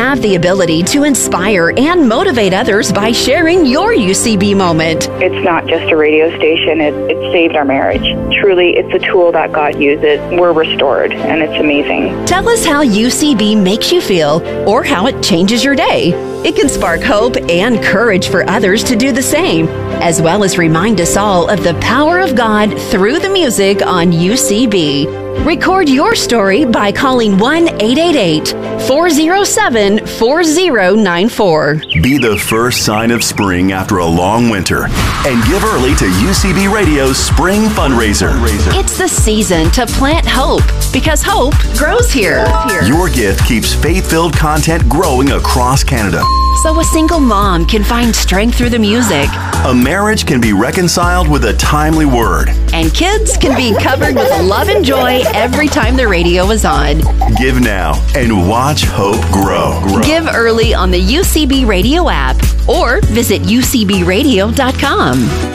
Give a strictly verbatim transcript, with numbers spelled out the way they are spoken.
have the ability to inspire and motivate others by sharing your U C B moment. It's not just a radio station. It, it saved our marriage. Truly, it's a tool that God uses. We're restored, and it's amazing. Tell us how U C B makes you feel or how it changes your day. It can spark hope and courage for others to do the same, as well as remind us all of the power of God through the music on U C B. Record your story by calling one eight eight eight, four oh seven, four oh nine four. Be the first sign of spring after a long winter and give early to U C B Radio's Spring Fundraiser. It's the season to plant hope because hope grows here. Your gift keeps faith-filled content growing across Canada, so a single mom can find strength through the music. A marriage can be reconciled with a timely word. And kids can be covered with love and joy every time the radio is on. Give now and watch hope grow. grow. Give early on the U C B Radio app or visit U C B radio dot com.